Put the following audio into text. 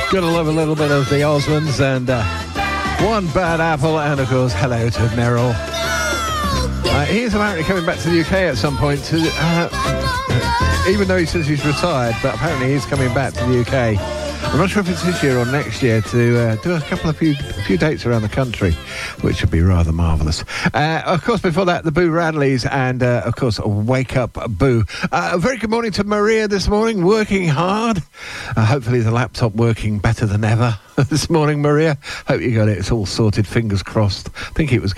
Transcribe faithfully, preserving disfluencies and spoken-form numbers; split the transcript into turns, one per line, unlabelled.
Gotta love a little bit of the Osmonds and uh, One Bad Apple, and of course, hello to Merrill. Uh, he is apparently coming back to the U K at some point, to, uh, even though he says he's retired, but apparently he's coming back to the U K. I'm not sure if it's this year or next year, to uh, do a couple of few, a few dates around the country, which would be rather marvellous. Uh, of course, before that, the Boo Radleys and, uh, of course, Wake Up Boo. Uh, a very good morning to Maria this morning, working hard. Uh, hopefully the laptop working better than ever this morning, Maria. Hope you got it. It's all sorted, fingers crossed. I think it was